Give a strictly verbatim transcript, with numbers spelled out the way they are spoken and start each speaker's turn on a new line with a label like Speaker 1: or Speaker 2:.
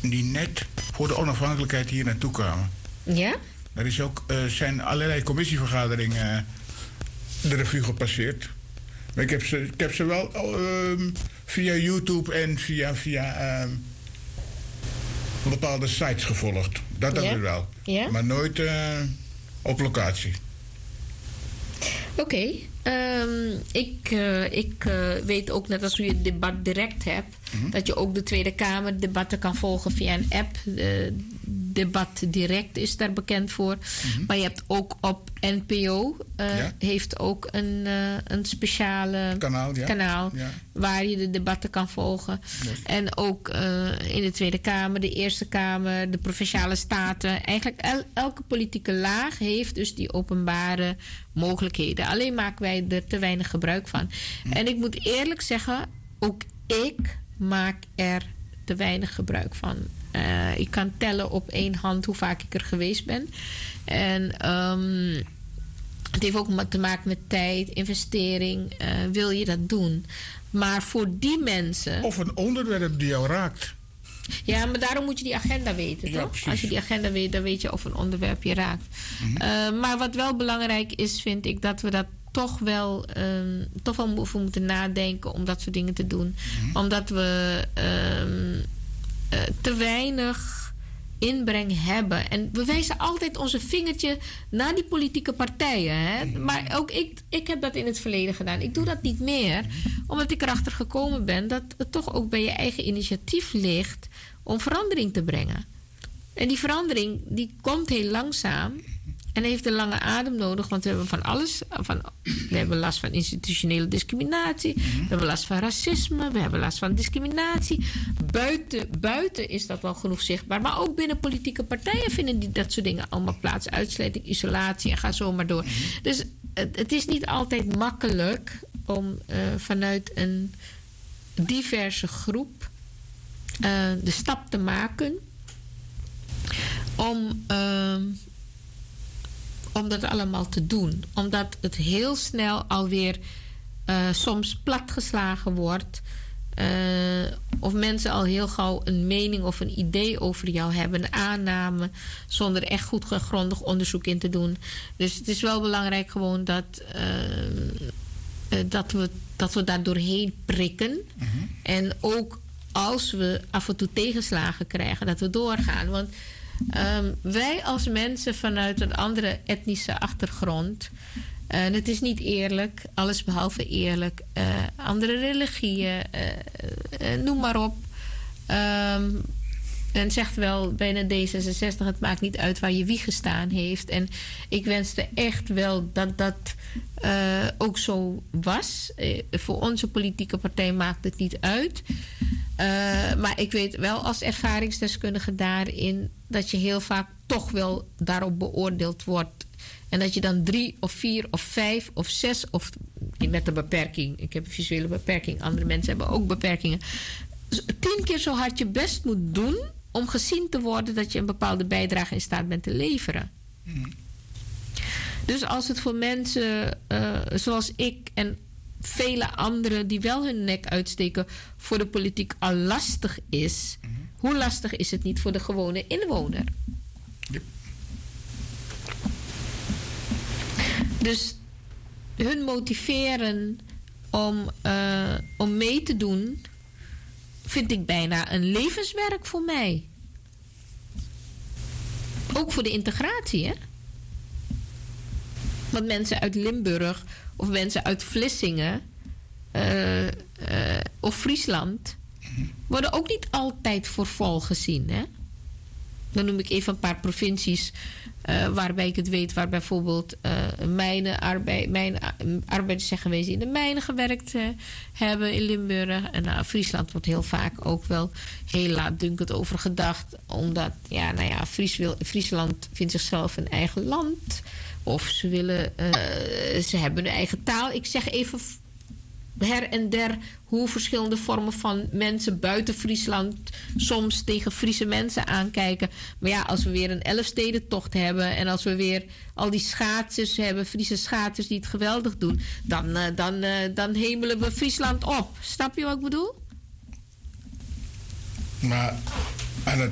Speaker 1: die net voor de onafhankelijkheid hier naartoe kwamen.
Speaker 2: Ja?
Speaker 1: Er is ook, uh, zijn allerlei commissievergaderingen uh, de revue gepasseerd. Maar ik heb ze, ik heb ze wel uh, via YouTube en via, via uh, bepaalde sites gevolgd. Dat
Speaker 2: ja?
Speaker 1: hebben we wel.
Speaker 2: Ja?
Speaker 1: Maar nooit uh, op locatie.
Speaker 2: Oké. Okay. Um, ik uh, ik uh, weet ook, net als u het debat direct hebt, mm-hmm. dat je ook de Tweede Kamer debatten kan volgen via een app. Uh, debat direct is daar bekend voor. Mm-hmm. Maar je hebt ook op N P O, uh, ja? heeft ook een, uh, een speciale
Speaker 1: kanaal, ja.
Speaker 2: kanaal
Speaker 1: ja.
Speaker 2: waar je de debatten kan volgen. Yes. En ook uh, in de Tweede Kamer, de Eerste Kamer, de Provinciale Staten. Eigenlijk el- elke politieke laag heeft dus die openbare mogelijkheden. Alleen maken wij er te weinig gebruik van. Mm. En ik moet eerlijk zeggen, ook ik maak er te weinig gebruik van. Uh, ik kan tellen op één hand hoe vaak ik er geweest ben. En um, het heeft ook te maken met tijd, investering. Uh, wil je dat doen? Maar voor die mensen...
Speaker 1: Of een onderwerp die jou raakt.
Speaker 2: Ja, maar daarom moet je die agenda weten,
Speaker 1: ja,
Speaker 2: toch?
Speaker 1: Precies.
Speaker 2: Als je die agenda weet, dan weet je of een onderwerp je raakt. Mm-hmm. Uh, maar wat wel belangrijk is, vind ik, dat we dat toch wel, um, toch wel over moeten nadenken om dat soort dingen te doen. Mm-hmm. Omdat we um, uh, te weinig inbreng hebben. En we wijzen altijd onze vingertje naar die politieke partijen. Hè? Mm-hmm. Maar ook ik, ik heb dat in het verleden gedaan. Ik doe dat niet meer. Mm-hmm. Omdat ik erachter gekomen ben dat het toch ook bij je eigen initiatief ligt om verandering te brengen. En die verandering die komt heel langzaam en heeft een lange adem nodig, want we hebben van alles. Van, we hebben last van institutionele discriminatie, mm-hmm. we hebben last van racisme, we hebben last van discriminatie. Buiten, buiten is dat wel genoeg zichtbaar, maar ook binnen politieke partijen vinden die dat soort dingen allemaal plaats. Uitsluiting, isolatie en ga zo maar door. Mm-hmm. Dus het, het is niet altijd makkelijk om uh, vanuit een diverse groep uh, de stap te maken om, uh, om dat allemaal te doen. Omdat het heel snel alweer uh, soms platgeslagen wordt. Uh, of mensen al heel gauw een mening of een idee over jou hebben. Een aanname, zonder echt goed gegrondig onderzoek in te doen. Dus het is wel belangrijk gewoon dat, uh, uh, dat, we, dat we daar doorheen prikken. Mm-hmm. En ook als we af en toe tegenslagen krijgen, dat we doorgaan. Want um, wij als mensen vanuit een andere etnische achtergrond, uh, en het is niet eerlijk, alles behalve eerlijk, uh, andere religieën, uh, uh, noem maar op. Um, en zegt wel bijna D zesenzestig, het maakt niet uit waar je wieg gestaan heeft. En ik wenste echt wel dat dat uh, ook zo was. Uh, voor onze politieke partij maakt het niet uit. Uh, maar ik weet wel als ervaringsdeskundige daarin dat je heel vaak toch wel daarop beoordeeld wordt. En dat je dan drie of vier of vijf of zes of met een beperking. Ik heb een visuele beperking, andere mensen hebben ook beperkingen. Tien keer zo hard je best moet doen om gezien te worden dat je een bepaalde bijdrage in staat bent te leveren. Mm. Dus als het voor mensen uh, zoals ik en vele anderen die wel hun nek uitsteken voor de politiek al lastig is, mm-hmm. hoe lastig is het niet voor de gewone inwoner? Yep. Dus hun motiveren om, uh, om mee te doen, vind ik bijna een levenswerk voor mij. Ook voor de integratie, hè? Want mensen uit Limburg of mensen uit Vlissingen uh, uh, of Friesland worden ook niet altijd voor vol gezien, hè? Dan noem ik even een paar provincies uh, waarbij ik het weet, waar bijvoorbeeld uh, mijnen, arbeid, mijn, uh, arbeiders zijn geweest die in de mijnen gewerkt uh, hebben in Limburg. En uh, Friesland wordt heel vaak ook wel heel laatdunkend over gedacht. Omdat, ja, nou ja, Fries wil, Friesland vindt zichzelf een eigen land. Of ze willen, uh, ze hebben hun eigen taal. Ik zeg even her en der hoe verschillende vormen van mensen buiten Friesland soms tegen Friese mensen aankijken. Maar ja, als we weer een Elfstedentocht hebben en als we weer al die schaatsers hebben, Friese schaatsers die het geweldig doen, dan, uh, dan, uh, dan hemelen we Friesland op. Snap je wat ik bedoel?
Speaker 1: Maar aan het